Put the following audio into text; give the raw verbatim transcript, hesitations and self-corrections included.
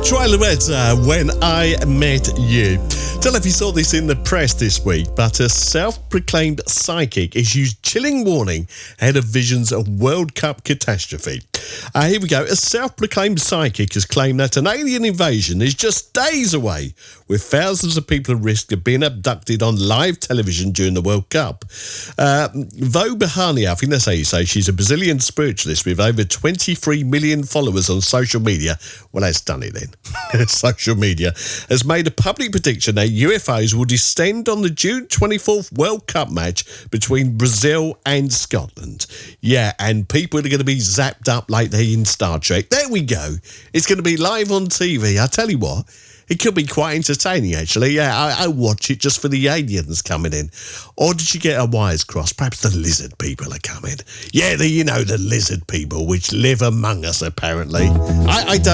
Troy Loretta, When I Met You. Don't know if you saw this in the press this week, but a self-proclaimed psychic issues chilling warning ahead of visions of World Cup catastrophe. Uh, here we go. A self-proclaimed psychic has claimed that an alien invasion is just days away, with thousands of people at risk of being abducted on live television during the World Cup. Uh, Vo Bahania, I think that's how you say, she's a Brazilian spiritualist with over twenty-three million followers on social media. Well, that's done it then. Social media has made a public prediction that U F Os will descend on the June twenty-fourth World Cup match between Brazil and Scotland. Yeah, and people are going to be zapped up like they in Star Trek. There we go. It's going to be live on T V. I tell you what, it could be quite entertaining, actually. Yeah, I, I watch it just for the aliens coming in. Or did you get our wires crossed? Perhaps the lizard people are coming. Yeah, the, you know, the lizard people which live among us, apparently. I, I don't